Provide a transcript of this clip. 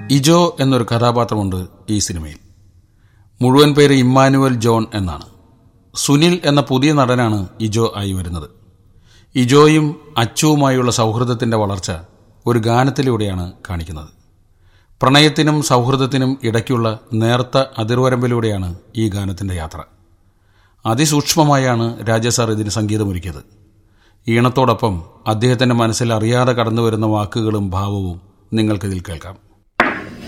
ഇജോ എന്നൊരു കഥാപാത്രമുണ്ട് ഈ സിനിമയിൽ. മുഴുവൻ പേര് ഇമ്മാനുവൽ ജോൺ എന്നാണ്. സുനിൽ എന്ന പുതിയ നടനാണ് ഇജോ ആയി വരുന്നത്. ഇജോയും അച്ചുവുമായുള്ള സൗഹൃദത്തിന്റെ വളർച്ച ഒരു ഗാനത്തിലൂടെയാണ് കാണിക്കുന്നത്. പ്രണയത്തിനും സൗഹൃദത്തിനും ഇടയ്ക്കുള്ള നേർത്ത അതിർവരമ്പിലൂടെയാണ് ഈ ഗാനത്തിന്റെ യാത്ര. അതിസൂക്ഷ്മമായാണ് രാജസാർ ഇതിന് സംഗീതമൊരുക്കിയത്. ഈണത്തോടൊപ്പം അദ്ദേഹത്തിന്റെ മനസ്സിൽ അറിയാതെ കടന്നുവരുന്ന വാക്കുകളും ഭാവവും നിങ്ങൾക്കിതിൽ കേൾക്കാം.